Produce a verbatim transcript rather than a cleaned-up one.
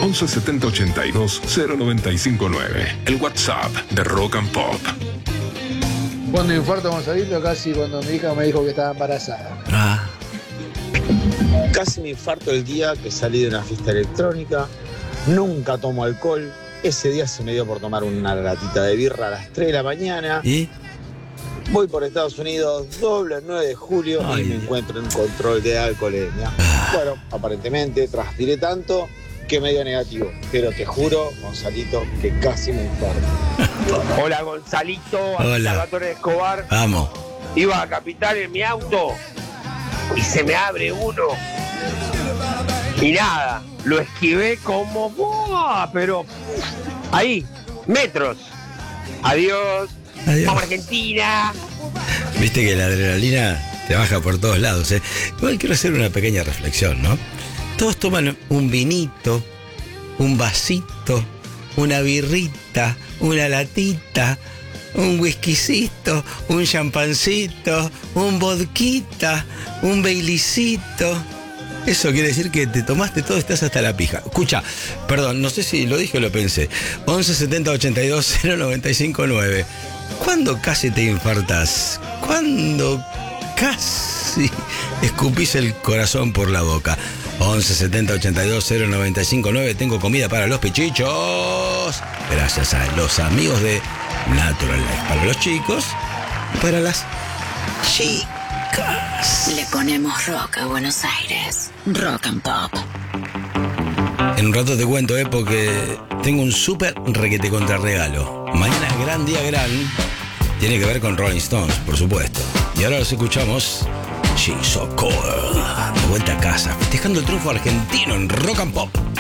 once setenta ochenta y dos cero noventa y cinco nueve. El WhatsApp de Rock and Pop. Cuando infarto Gonzalito, casi cuando mi hija me dijo que estaba embarazada. Ah. Casi me infarto el día que salí de una fiesta electrónica. Nunca tomo alcohol. Ese día se me dio por tomar una latita de birra a las tres de la mañana. ¿Y? Voy por Estados Unidos, doble el nueve de julio. Ay, y me encuentro en un control de alcoholemia. Ah. Bueno, aparentemente transpiré tanto que me dio negativo. Pero te juro, Gonzalito, que casi me infarto. Hola, Gonzalito. Hola. Salvatore Escobar. Vamos. Iba a Capital en mi auto y se me abre uno. Y nada, lo esquivé como... ¡buah! Pero ahí, metros. Adiós. Adiós. Vamos a Argentina. Viste que la adrenalina te baja por todos lados, ¿eh? Igual quiero hacer una pequeña reflexión, ¿no? Todos toman un vinito, un vasito, una birrita, una latita, un whiskycito, un champancito, un vodquita, un bailicito. Eso quiere decir que te tomaste todo, estás hasta la pija. Escucha, perdón, no sé si lo dije o lo pensé. once setenta ochenta y dos cero noventa y cinco nueve. ¿Cuándo casi te infartas? ¿Cuándo casi escupís el corazón por la boca? once setenta ochenta y dos cero noventa y cinco nueve. Tengo comida para los pichichos. Gracias a los amigos de Natural Life. Para los chicos y para las chicas. Le ponemos rock a Buenos Aires. Rock and Pop. En un rato te cuento, eh, porque tengo un súper requete contra regalo. Mañana gran día gran. Tiene que ver con Rolling Stones, por supuesto. Y ahora los escuchamos. She's So Cold. De vuelta a casa, festejando el triunfo argentino en Rock and Pop.